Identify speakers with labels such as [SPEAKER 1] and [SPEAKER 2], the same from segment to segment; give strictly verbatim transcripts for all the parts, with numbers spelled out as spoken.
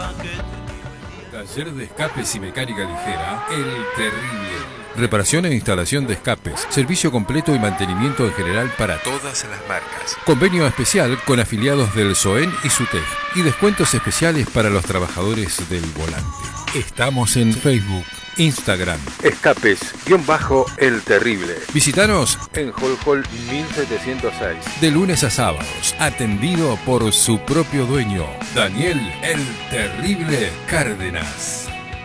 [SPEAKER 1] Taller de escapes y mecánica ligera, El Terrible. Reparación e instalación de escapes, servicio completo y mantenimiento en general para todas las marcas. Convenio especial con afiliados del SOEN y SUTEG y descuentos especiales para los trabajadores del volante. Estamos en Facebook, Instagram, Escapes-El Terrible. Visítanos en Hall Hall mil setecientos seis. De lunes a sábados, atendido por su propio dueño, Daniel El Terrible Cárdenas.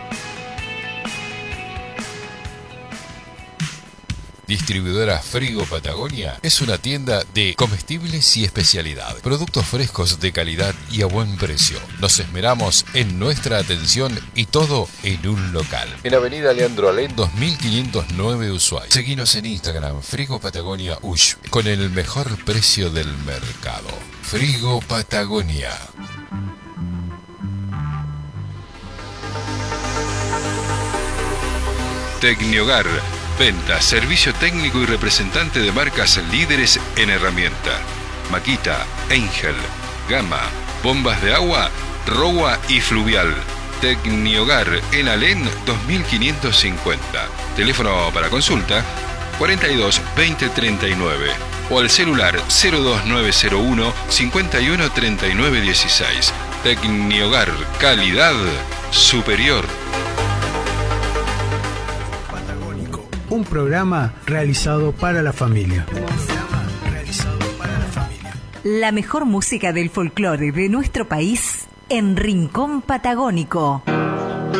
[SPEAKER 1] Distribuidora Frigo Patagonia es una tienda de comestibles y especialidad. Productos frescos de calidad y a buen precio. Nos esmeramos en nuestra atención y todo en un local. En Avenida Leandro Alén, dos mil quinientos nueve Ushuaia. Seguinos en Instagram, Frigo Patagonia Ush, con el mejor precio del mercado. Frigo Patagonia. Tecniogar. Venta, servicio técnico y representante de marcas líderes en herramienta. Makita, Angel, Gama, bombas de agua, Rowa y Fluvial. Tecniogar en Alén dos mil quinientos cincuenta. Teléfono para consulta cuarenta y dos veinte treinta y nueve o al celular cero dos nueve cero uno cincuenta y uno treinta y nueve dieciséis. Tecniogar, calidad superior.
[SPEAKER 2] Un programa realizado para la familia.
[SPEAKER 3] La mejor música del folclore de nuestro país en Rincón Patagónico.